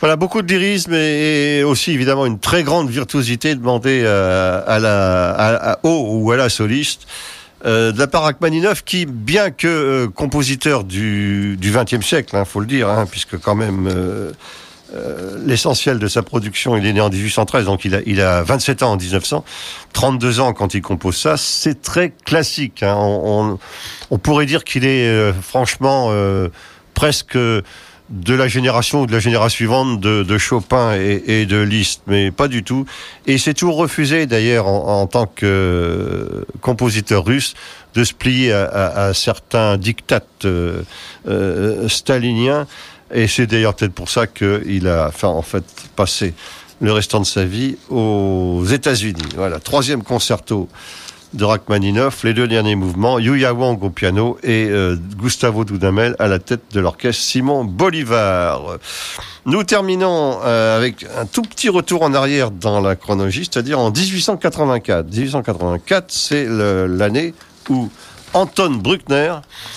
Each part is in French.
Voilà, beaucoup de lyrisme et aussi évidemment une très grande virtuosité demandée au ou à la soliste. De la part Rachmaninov, qui, bien que compositeur du XXe siècle, faut le dire, puisque quand même l'essentiel de sa production, il est né en 1813, donc il a 27 ans en 1900, 32 ans quand il compose ça, c'est très classique. On pourrait dire qu'il est franchement presque de la génération ou de la génération suivante de Chopin et de Liszt, mais pas du tout. Et c'est toujours refusé d'ailleurs en tant que compositeur russe de se plier à certains diktats staliniens. Et c'est d'ailleurs peut-être pour ça qu'il a passé le restant de sa vie aux États-Unis. Voilà, 3e concerto de Rachmaninov, les 2 derniers mouvements, Yuya Wang au piano et Gustavo Dudamel à la tête de l'orchestre Simon Bolivar. Nous terminons avec un tout petit retour en arrière dans la chronologie, c'est-à-dire en 1884. 1884, c'est l'année où Anton Bruckner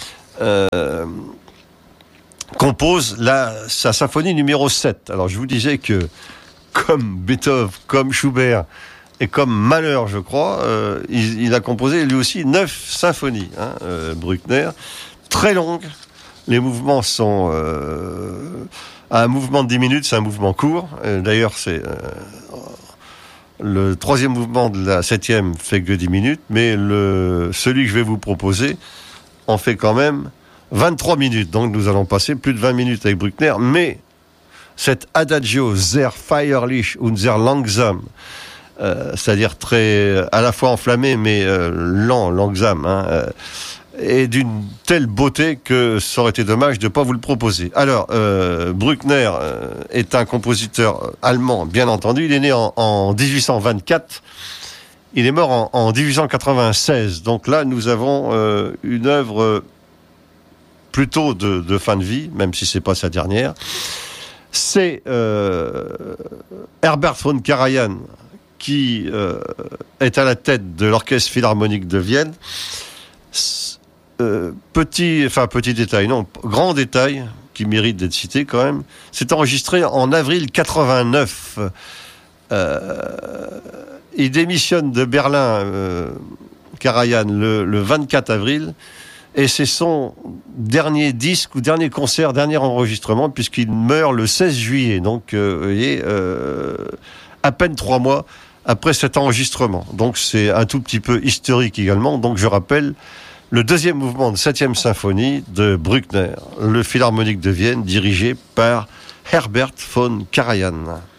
compose sa symphonie numéro 7. Alors je vous disais que, comme Beethoven, comme Schubert, et comme Mahler, je crois, il a composé lui aussi 9 symphonies, Bruckner, très longues. Les mouvements sont un mouvement de 10 minutes, c'est un mouvement court. D'ailleurs, c'est le 3e mouvement de la 7e fait que 10 minutes, mais celui que je vais vous proposer en fait quand même 23 minutes. Donc nous allons passer plus de 20 minutes avec Bruckner, mais cet adagio sehr feierlich und sehr langsam, c'est-à-dire très à la fois enflammé mais langsam, et d'une telle beauté que ça aurait été dommage de ne pas vous le proposer. Alors, Bruckner est un compositeur allemand, bien entendu. Il est né en 1824. Il est mort en 1896. Donc là, nous avons une œuvre plutôt de fin de vie, même si c'est pas sa dernière. C'est Herbert von Karajan qui est à la tête de l'Orchestre Philharmonique de Vienne. Petit détail, non, grand détail qui mérite d'être cité quand même. C'est enregistré en avril 89. Il démissionne de Berlin, Karajan, le 24 avril. Et c'est son dernier disque ou dernier concert, dernier enregistrement, puisqu'il meurt le 16 juillet. Donc, vous voyez, à peine 3 mois après cet enregistrement. Donc, c'est un tout petit peu historique également. Donc, je rappelle le 2e mouvement de 7e symphonie de Bruckner, le Philharmonique de Vienne, dirigé par Herbert von Karajan.